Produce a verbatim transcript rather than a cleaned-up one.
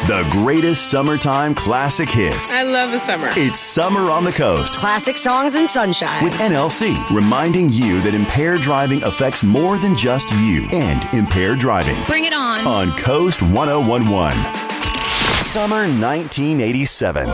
The greatest summertime classic hits. I love the summer. It's Summer on the Coast. Classic songs and sunshine. With N L C, reminding you that impaired driving affects more than just you and impaired driving. Bring it on. On Coast one oh one point one. Summer nineteen eighty-seven.